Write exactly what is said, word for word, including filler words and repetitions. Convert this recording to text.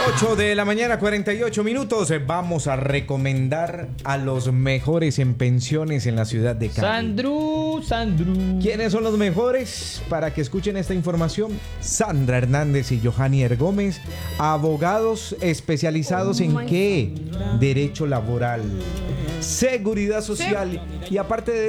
ocho de la mañana, cuarenta y ocho minutos. Vamos a recomendar a los mejores en pensiones en la ciudad de Cali. Sandru, Sandru. ¿Quiénes son los mejores? Para que escuchen esta información, Sandra Hernández y Johannier Gómez, abogados especializados en qué? Derecho laboral, seguridad social y aparte de